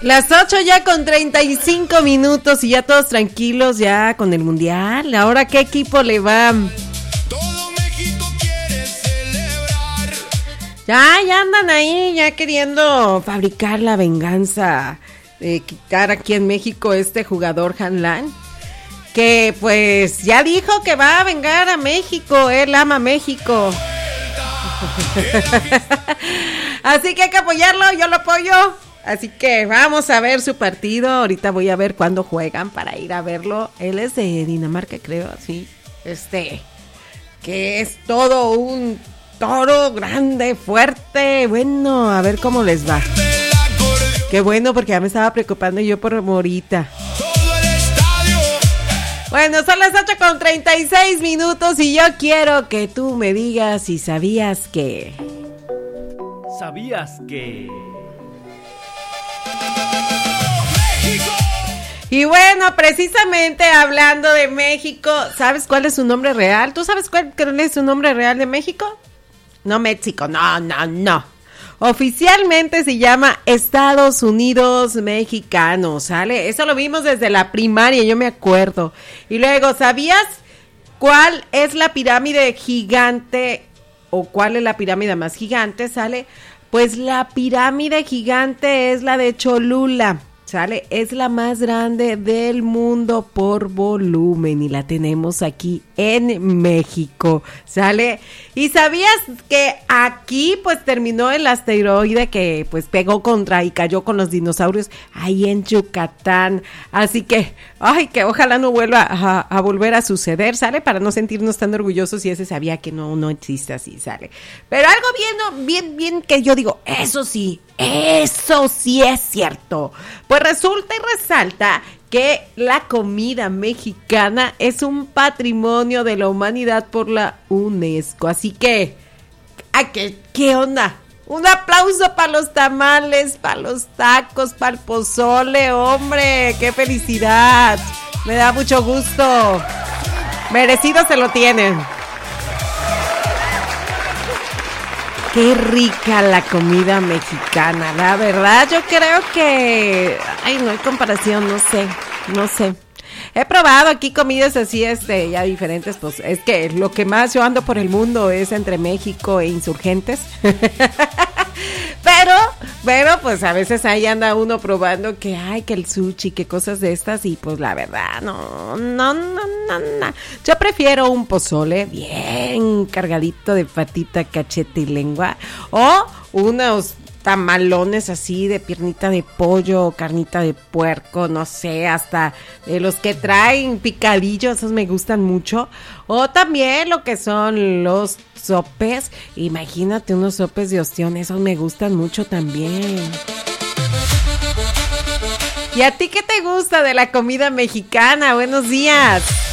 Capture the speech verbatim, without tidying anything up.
Las ocho ya con treinta y cinco minutos y ya todos tranquilos ya con el mundial. Ahora, ¿qué equipo le va? Todo México quiere celebrar. Ya, ya andan ahí ya queriendo fabricar la venganza de quitar aquí en México este jugador Hanlan, que pues ya dijo que va a vengar a México, él ama México. Así que hay que apoyarlo, yo lo apoyo. Así que vamos a ver su partido. Ahorita voy a ver cuándo juegan para ir a verlo. Él es de Dinamarca, creo, sí. Este, que es todo un toro grande, fuerte. Bueno, a ver cómo les va. Qué bueno, porque ya me estaba preocupando yo por Morita. Bueno, son las ocho con treinta y seis minutos y yo quiero que tú me digas si sabías que... ¿Sabías que...? Y bueno, precisamente hablando de México, ¿sabes cuál es su nombre real? ¿Tú sabes cuál es su nombre real de México? No, México, no, no, no. Oficialmente se llama Estados Unidos Mexicanos, ¿sale? Eso lo vimos desde la primaria, yo me acuerdo. Y luego, ¿sabías cuál es la pirámide gigante o cuál es la pirámide más gigante, ¿sale? Pues la pirámide gigante es la de Cholula, ¿sale? Es la más grande del mundo por volumen y la tenemos aquí en México, ¿sale? ¿Y sabías que aquí pues terminó el asteroide que pues pegó contra y cayó con los dinosaurios ahí en Yucatán? Así que, ay, que ojalá no vuelva a, a volver a suceder, ¿sale? Para no sentirnos tan orgullosos y ese sabía que no, no existe así, ¿sale? Pero algo bien, bien, bien que yo digo, eso sí, eso sí es cierto. Pues resulta y resalta que la comida mexicana es un patrimonio de la humanidad por la UNESCO. Así que, ¿a qué, qué onda? Un aplauso para los tamales, para los tacos, para el pozole, hombre, qué felicidad. Me da mucho gusto. Merecido se lo tienen. Qué rica la comida mexicana, la verdad, yo creo que, ay, no hay comparación, no sé, no sé. He probado aquí comidas así, este, ya diferentes, pues, es que lo que más yo ando por el mundo es entre México e Insurgentes. Pero, pero, pues, a veces ahí anda uno probando que, ay, que el sushi, que cosas de estas, y pues, la verdad, no, no, no, no, no. Yo prefiero un pozole bien cargadito de patita, cachete y lengua, o unos tamalones así de piernita de pollo, carnita de puerco, no sé, hasta de los que traen picadillos, esos me gustan mucho. O también lo que son los sopes, imagínate unos sopes de ostión, esos me gustan mucho también. ¿Y a ti qué te gusta de la comida mexicana? Buenos días.